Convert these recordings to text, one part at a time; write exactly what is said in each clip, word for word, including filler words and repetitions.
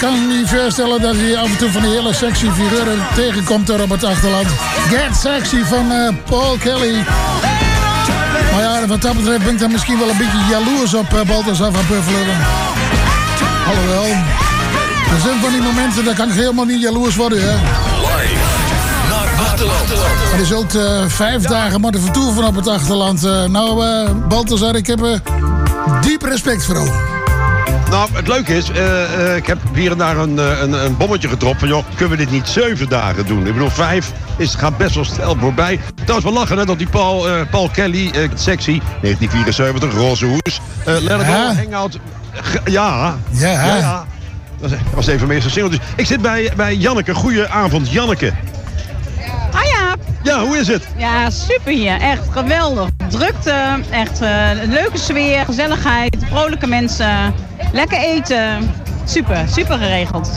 kan me voorstellen dat hij af en toe van die hele sexy figuren tegenkomt daar op het achterland. Get Sexy van uh, Paul Kelly. Maar ja, wat dat betreft ben ik dan misschien wel een beetje jaloers op uh, Balthazar van Puffelen. Alhoewel, er zijn van die momenten, daar kan ik helemaal niet jaloers worden, hè. Maar je zult uh, vijf dagen moeten vertoeven op het achterland. Uh, nou, uh, Balthazar, ik heb er uh, diep respect voor. Nou, het leuke is, uh, uh, ik heb hier en daar een, een, een bommetje gedropt van, joh, kunnen we dit niet zeven dagen doen? Ik bedoel, vijf is, gaat best wel snel voorbij. Trouwens, we lachen net dat die Paul, uh, Paul Kelly, uh, Sexy, negentien vierenzeventig, roze hoes, uh, Let It Go, Hangout, ja, ja, ja, ja. Dat was een van mijn eerste singeltjes. Ik zit bij, bij Janneke. Goedenavond, Janneke. Ah ja. Ja, hoe is het? Ja, super hier. Echt geweldig. Drukte, echt uh, leuke sfeer, gezelligheid, vrolijke mensen, lekker eten. Super, super geregeld.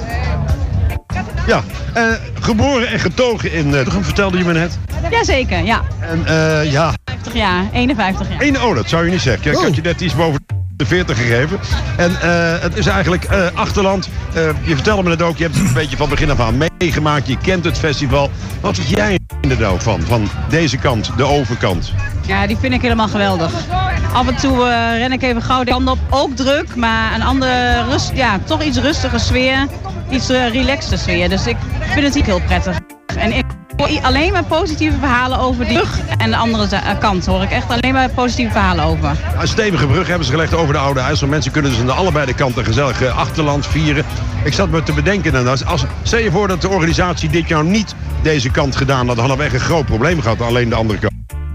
Ja, uh, geboren en getogen in uh, vertelde je me net. Jazeker, ja. En uh, ja. vijftig jaar, eenenvijftig jaar. Eén, oh, dat zou je niet zeggen. Ik had je net iets boven de veertig gegeven. En uh, het is eigenlijk uh, achterland. Uh, je vertelde me net ook, je hebt het een beetje van begin af aan meegemaakt. Je kent het festival. Wat vind jij er nou van? Van deze kant, de overkant? Ja, die vind ik helemaal geweldig. Af en toe uh, ren ik even gauw de kant op. Ook druk, maar een andere, rust, ja, toch iets rustiger sfeer. Iets uh, relaxter sfeer. Dus ik vind het hier heel prettig. En ik hoor alleen maar positieve verhalen over die brug en de andere kant. Hoor ik echt alleen maar positieve verhalen over. Een stevige brug hebben ze gelegd over de Oude IJssel. Mensen kunnen dus aan de allebei de kanten gezellig achterland vieren. Ik zat me te bedenken. En als, als, stel je voor dat de organisatie dit jaar niet deze kant gedaan had, dan hadden we echt een groot probleem gehad. Alleen de andere kant.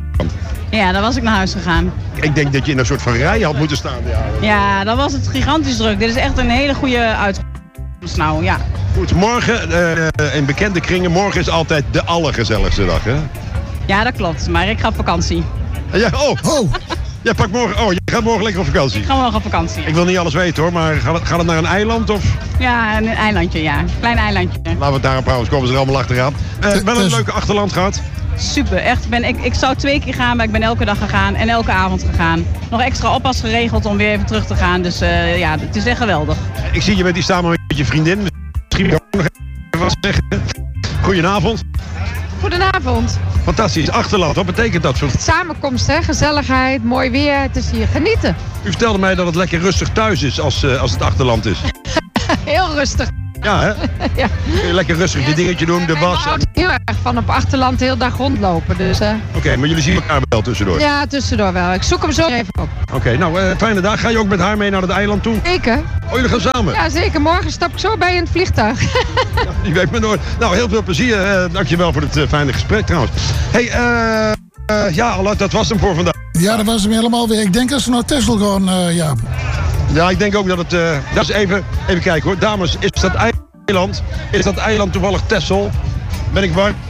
Ja, dan was ik naar huis gegaan. Ik denk dat je in een soort van rij had moeten staan. Ja, ja dan was het gigantisch druk. Dit is echt een hele goede uitkomst. Nou, ja. Goed, morgen uh, in bekende kringen. Morgen is altijd de allergezelligste dag, hè? Ja, dat klopt. Maar ik ga op vakantie. Ja, oh, oh. Jij pakt morgen, oh, je gaat morgen lekker op vakantie. Ik ga morgen op vakantie. Ik wil niet alles weten hoor, maar gaat het, gaat het naar een eiland of? Ja, een eilandje, ja. Klein eilandje. Laten we het daarop houden, komen ze er allemaal achteraan. Uh, wel een leuke achterland gehad. Super, echt. Ben, ik, ik zou twee keer gaan, maar ik ben elke dag gegaan en elke avond gegaan. Nog extra oppas geregeld om weer even terug te gaan. Dus uh, ja, het is echt geweldig. Ik zie je met die samen met je vriendin. Misschien kan ik nog even wat zeggen. Goedenavond. Goedenavond. Fantastisch. Achterland, wat betekent dat voor? Samenkomst, hè? Gezelligheid, mooi weer. Het is hier genieten. U vertelde mij dat het lekker rustig thuis is als, uh, als het achterland is. Heel rustig. Ja, hè? Ja. Kun je lekker rustig je dingetje doen, de was. Ik hou heel erg van op achterland de hele dag rondlopen. Dus, uh... Oké, okay, maar jullie zien elkaar wel tussendoor? Ja, tussendoor wel. Ik zoek hem zo even op. Oké, okay, nou, uh, fijne dag. Ga je ook met haar mee naar het eiland toe? Zeker. Oh, jullie gaan samen? Ja, zeker. Morgen stap ik zo bij in het vliegtuig. Ja, die weet me nooit. Nou, heel veel plezier. Uh, dankjewel voor het uh, fijne gesprek trouwens. Hey, uh, uh, ja, dat was hem voor vandaag. Ja, dat was hem helemaal weer. Ik denk dat ze naar Texel gaan, uh, Jaap. Ja, ik denk ook dat het... Uh, dat is even, even kijken hoor. Dames, is dat eiland, is dat eiland toevallig Texel? Ben ik warm?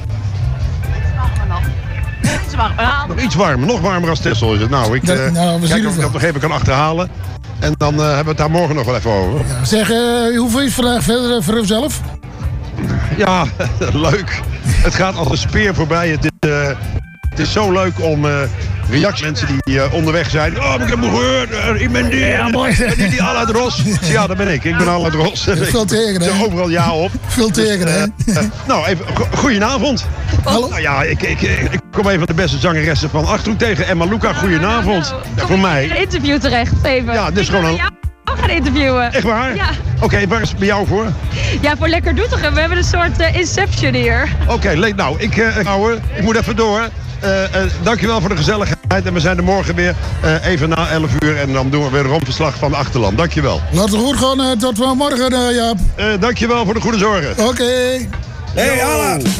Iets warmer. Nog iets warmer, nog warmer als Texel is het. Nou, ik uh, dat, nou, we kijk zien of ik dat nog even kan achterhalen. En dan uh, hebben we het daar morgen nog wel even over. Ja, zeg, uh, hoe vind je het vandaag verder uh, voor uzelf? Ja, leuk. Het gaat als een speer voorbij. Het is, uh, het is zo leuk om uh, reacties mensen die uh, onderweg zijn. Oh, ik heb me gehoord. Uh, ik ben die. Ja, mooi. Die, die Allard Ros. Ja, dat ben ik. Ik ben Allard Ros. Veel tegen, hè? Overal ja op. Veel tegen, hè? Dus, uh, uh, nou, even go- goedenavond. Hallo. Nou ja, ik, ik, ik kom even van de beste zangeressen van Achterhoek tegen. Emma Luca, goedenavond. Ja, voor mij. Een interview terecht, even. Ja, dit is gewoon een... We gaan interviewen. Echt waar? Ja. Oké, okay, waar is het bij jou voor? Ja, voor Lekker Doetinchem. We hebben een soort uh, Inception hier. Oké, okay, leuk. Nou, ik, uh, ouwe, ik moet even door. Uh, uh, dankjewel voor de gezelligheid. En we zijn er morgen weer uh, even na elf uur. En dan doen we weer een rondverslag van Achterland. Dankjewel. Laat het goed gaan. Uh, tot morgen, uh, Jaap. Uh, dankjewel voor de goede zorgen. Oké. Okay. Hey, Alla.